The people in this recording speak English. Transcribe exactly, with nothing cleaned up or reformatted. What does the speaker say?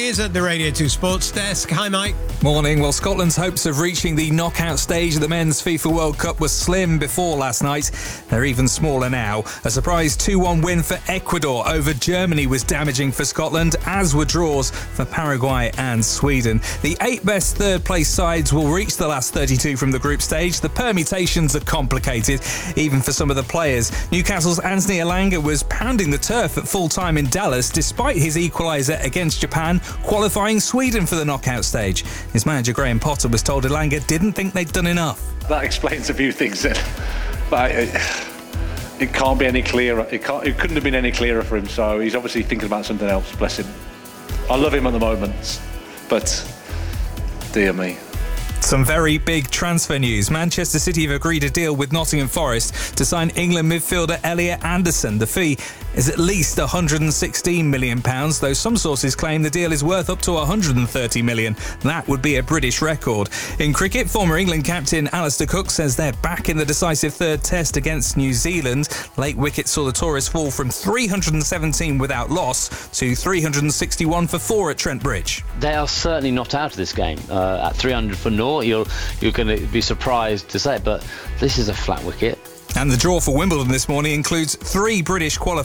is at the Radio two Sports Desk. Hi, Mike. Morning. Well, Scotland's hopes of reaching the knockout stage of the Men's FIFA World Cup were slim before last night. They're even smaller now. A surprise two one win for Ecuador over Germany was damaging for Scotland, as were draws for Paraguay and Sweden. The eight best third-place sides will reach the last thirty-two from the group stage. The permutations are complicated, even for some of the players. Newcastle's Anthony Elanga was pounding the turf at full-time in Dallas, despite his equaliser against Japan, qualifying Sweden for the knockout stage. His manager Graham Potter was told Elanga didn't think they'd done enough. That explains a few things then. But it, it can't be any clearer. It, can't, it couldn't have been any clearer for him, so he's obviously thinking about something else, bless him. I love him at the moment, but dear me. Some very big transfer news. Manchester City have agreed a deal with Nottingham Forest to sign England midfielder Elliot Anderson. The fee is at least one hundred sixteen million pounds, though some sources claim the deal is worth up to one hundred thirty million pounds. That would be a British record. In cricket, former England captain Alistair Cook says they're back in the decisive third test against New Zealand. Late wicket saw the tourists fall from three hundred seventeen without loss to three hundred sixty-one for four at Trent Bridge. They are certainly not out of this game. Uh, at three hundred for naught, you're, you're going to be surprised to say it, but this is a flat wicket. And the draw for Wimbledon this morning includes three British qualifiers.